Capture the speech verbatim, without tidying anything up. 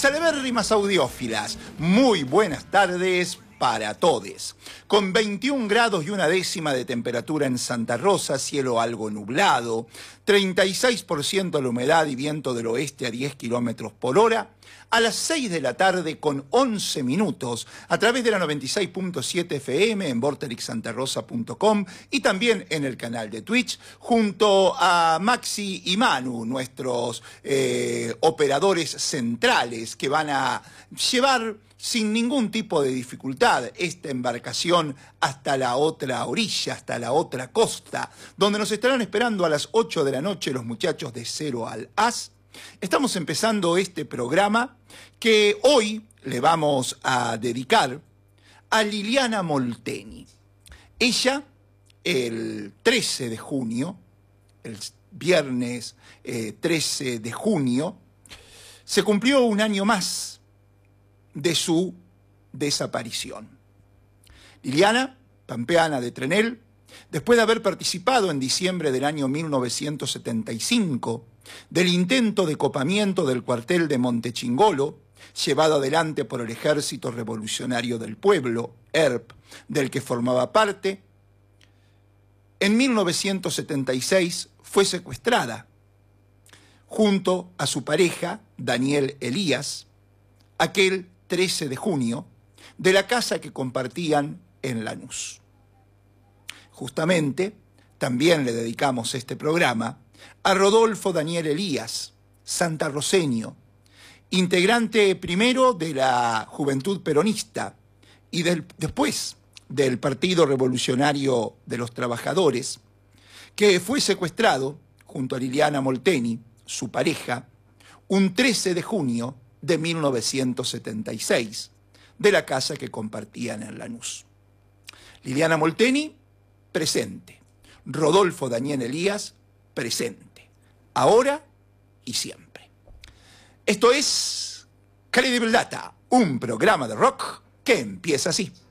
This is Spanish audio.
celebérrimas audiófilas, muy buenas tardes para todos. Con veintiún grados y una décima de temperatura en Santa Rosa, cielo algo nublado, treinta y seis por ciento la humedad y viento del oeste a diez kilómetros por hora, a las seis de la tarde con once minutos, a través de la noventa y seis punto siete F M en vorterix santa rosa punto com y también en el canal de Twitch, junto a Maxi y Manu, nuestros eh, operadores centrales que van a llevar sin ningún tipo de dificultad esta embarcación hasta la otra orilla, hasta la otra costa, donde nos estarán esperando a las ocho de la noche los muchachos de Cero al As. Estamos empezando este programa que hoy le vamos a dedicar a Liliana Molteni. Ella, el trece de junio, el viernes eh, trece de junio, se cumplió un año más de su desaparición. Liliana, pampeana de Trenel, después de haber participado en diciembre del año mil novecientos setenta y cinco del intento de copamiento del cuartel de Montechingolo, llevado adelante por el Ejército Revolucionario del Pueblo, E R P, del que formaba parte, en mil novecientos setenta y seis fue secuestrada junto a su pareja, Daniel Elías, aquel trece de junio, de la casa que compartían en Lanús. Justamente, también le dedicamos este programa a Rodolfo Daniel Elías, santarroceño, integrante primero de la Juventud Peronista y del, después del Partido Revolucionario de los Trabajadores, que fue secuestrado junto a Liliana Molteni, su pareja, un trece de junio de mil novecientos setenta y seis, de la casa que compartían en Lanús. Liliana Molteni, presente. Rodolfo Daniel Elías, presente. Ahora y siempre. Esto es Credible Data, un programa de rock que empieza así.